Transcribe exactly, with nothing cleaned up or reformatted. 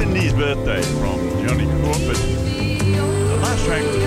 Cindy's Birthday from Johnny Crawford. The last track was